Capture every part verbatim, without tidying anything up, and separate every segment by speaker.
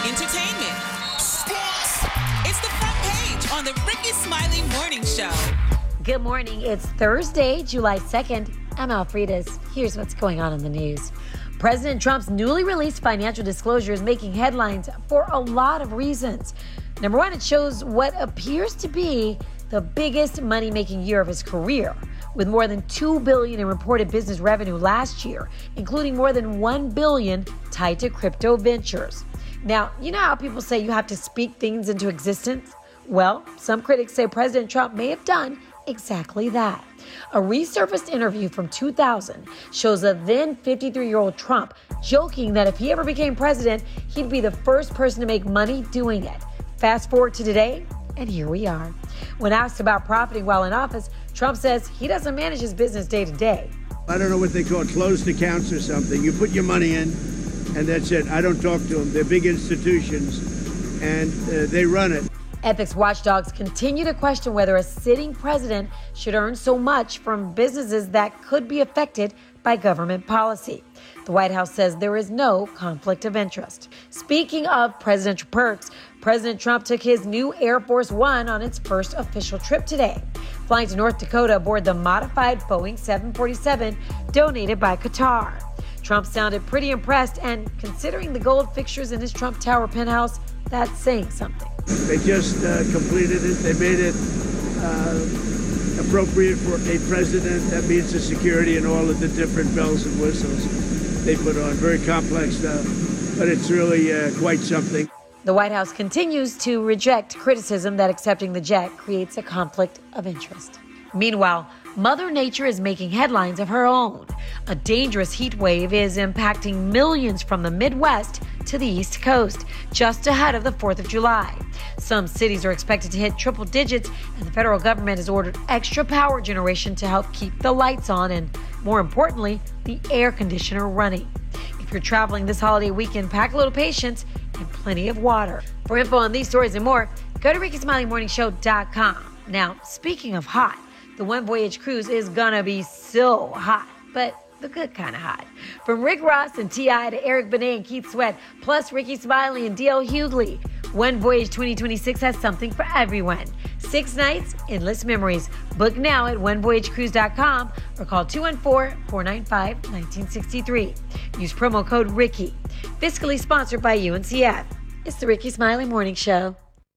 Speaker 1: entertainment, sports. It's the front page on the Rickey Smiley Morning Show.
Speaker 2: Good morning. It's Thursday, July second. I'm Alfredas. Here's what's going on in the news. President Trump's newly released financial disclosure is making headlines for a lot of reasons. Number one, it shows what appears to be the biggest money-making year of his career, with more than two billion dollars in reported business revenue last year, including more than one billion dollars tied to crypto ventures. Now, you know how people say you have to speak things into existence? Well, some critics say President Trump may have done exactly that. A resurfaced interview from two thousand shows a then fifty-three-year-old Trump joking that if he ever became president, he'd be the first person to make money doing it. Fast forward to today, and here we are. When asked about profiting while in office, Trump says he doesn't manage his business day to day.
Speaker 3: I don't know what they call closed accounts or something. You put your money in, and that's it. I don't talk to them. They're big institutions, and uh, they run it.
Speaker 2: Ethics watchdogs continue to question whether a sitting president should earn so much from businesses that could be affected by government policy. The White House says there is no conflict of interest. Speaking of presidential perks, President Trump took his new Air Force One on its first official trip today, flying to North Dakota aboard the modified Boeing seven forty-seven donated by Qatar. Trump sounded pretty impressed, and considering the gold fixtures in his Trump Tower penthouse, that's saying something.
Speaker 3: They just uh, completed it. They made it uh, appropriate for a president. That means the security and all of the different bells and whistles they put on. Very complex stuff, but it's really uh, quite something.
Speaker 2: The White House continues to reject criticism that accepting the jet creates a conflict of interest. Meanwhile, Mother Nature is making headlines of her own. A dangerous heat wave is impacting millions from the Midwest to the East Coast, just ahead of the fourth of July. Some cities are expected to hit triple digits, and the federal government has ordered extra power generation to help keep the lights on and, more importantly, the air conditioner running. If you're traveling this holiday weekend, pack a little patience and plenty of water. For info on these stories and more, go to Rickey Smiley Morning Show dot com. Now, speaking of hot, the One Voyage cruise is gonna be so hot, but the good kind of hot. From Rick Ross and T I to Eric Benet and Keith Sweat, plus Rickey Smiley and D L Hughley, One Voyage twenty twenty-six has something for everyone. Six nights, endless memories. Book now at one voyage cruise dot com or call two one four, four nine five, one nine six three. Use promo code Rickey. Fiscally sponsored by U N C F. It's the Rickey Smiley Morning Show.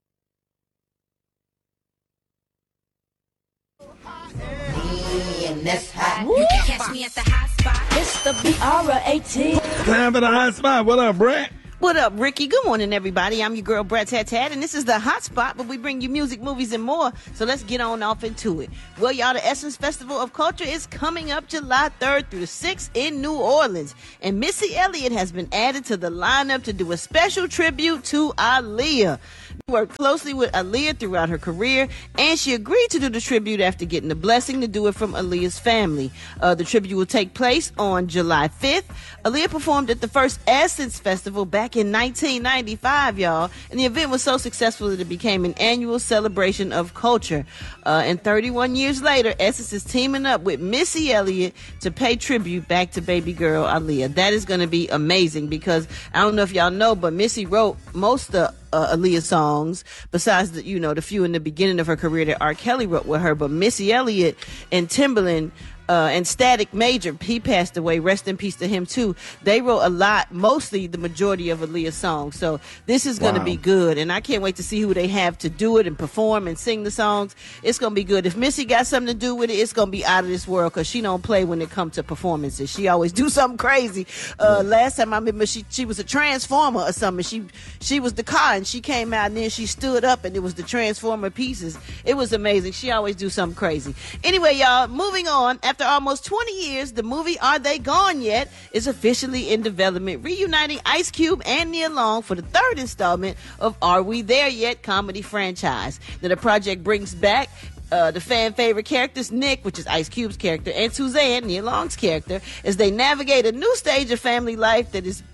Speaker 4: That's hot. You can catch me at the hot spot. It's the B R eighteen.
Speaker 5: Time for the hot spot. What up, Brett?
Speaker 6: What up, Ricky? Good morning, everybody. I'm your girl, Brett Tat Tat, and this is the Hot Spot, where we bring you music, movies, and more. So let's get on off into it. Well, y'all, the Essence Festival of Culture is coming up July third through the sixth in New Orleans, and Missy Elliott has been added to the lineup to do a special tribute to Aaliyah. She worked closely with Aaliyah throughout her career, and she agreed to do the tribute after getting the blessing to do it from Aaliyah's family. Uh, the tribute will take place on July fifth. Aaliyah performed at the first Essence Festival back in nineteen ninety-five, y'all, and the event was so successful that it became an annual celebration of culture. Uh, and thirty-one years later, Essence is teaming up with Missy Elliott to pay tribute back to baby girl Aaliyah. That is going to be amazing, because I don't know if y'all know, but Missy wrote most of Uh, Aaliyah songs, besides the, you know, the few in the beginning of her career that R. Kelly wrote with her. But Missy Elliott and Timbaland uh, and Static Major, he passed away. Rest in peace to him too. They wrote a lot, mostly the majority of Aaliyah's songs. So this is going to
Speaker 5: Wow.
Speaker 6: be good, and I can't wait to see who they have to do it and perform and sing the songs. It's going to be good. If Missy got something to do with it, it's going to be out of this world, because she don't play when it comes to performances. She always do something crazy. Uh, last time I remember, she she was a transformer or something. She she was the car, and she came out, and then she stood up, and it was the transformer pieces. It was amazing. She always do something crazy. Anyway, y'all, moving on. After almost twenty years, the movie Are They Gone Yet is officially in development, reuniting Ice Cube and Nia Long for the third installment of Are We There Yet comedy franchise. Now, the project brings back Uh, the fan favorite characters, Nick, which is Ice Cube's character, and Suzanne, Nia Long's character, as they navigate a new stage of family life that is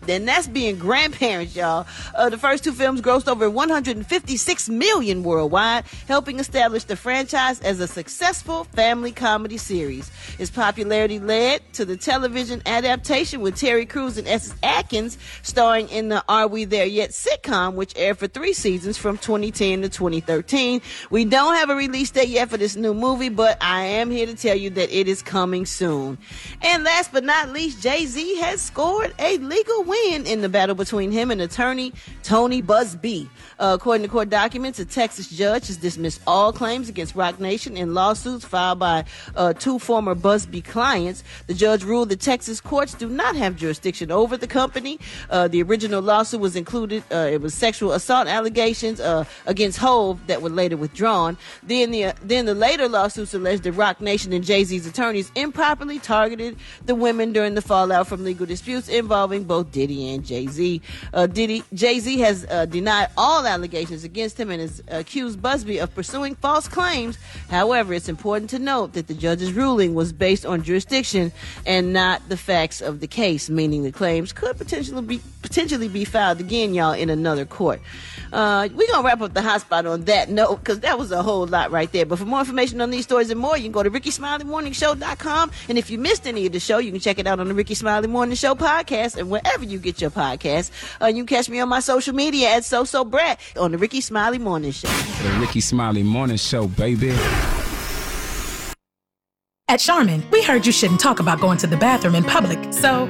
Speaker 6: and that's being grandparents, y'all. Uh, the first two films grossed over one hundred fifty-six million dollars worldwide, helping establish the franchise as a successful family comedy series. Its popularity led to the television adaptation with Terry Crews and Essex Atkins starring in the Are We There Yet sitcom, which aired for three seasons from twenty ten to twenty thirteen. We don't have a release date yet for this new movie, but I am here to tell you that it is coming soon. And last but not least, Jay-Z has scored a legal win in the battle between him and attorney Tony Busby. Uh, according to court documents, a Texas judge has dismissed all claims against Roc Nation in lawsuits filed by uh, two former Busby clients. The judge ruled that Texas courts do not have jurisdiction over the company. Uh, the original lawsuit was included, uh, it was sexual assault allegations uh, against Hove that were later withdrawn. Then the, uh, then the later lawsuits alleged that Roc Nation and Jay-Z's attorneys improperly targeted the women during the fallout from legal disputes involving both Diddy and Jay-Z. Uh, Diddy, Jay-Z has uh, denied all allegations against him and has accused Busby of pursuing false claims. However, it's important to note that the judge's ruling was based on jurisdiction and not the facts of the case, meaning the claims could potentially be potentially be filed again, y'all, in another court. Uh, we're going to wrap up the hot spot on that note because that was a whole lot right there. But for more information on these stories and more, you can go to ricky smiley morning show dot com. And if you missed any of the show, you can check it out on the Ricky Smiley Morning Show podcast and wherever you get your podcasts. Uh, you can catch me on my social media at SoSo Brat on the Ricky Smiley Morning Show.
Speaker 7: The Ricky Smiley Morning Show, baby.
Speaker 8: At Charmin, we heard you shouldn't talk about going to the bathroom in public, so